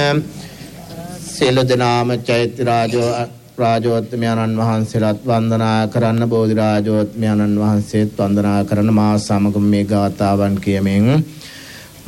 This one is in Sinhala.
සියලු දෙනාම චෛත්‍ය රාජෝත්තමයන්න් වහන්සේලාත් වන්දනා කරන්න, බෝධි රාජෝත්තමයන්න් වහන්සේත් වන්දනා කරන්න. මා සමග මේ ගාථාවන් කියමින්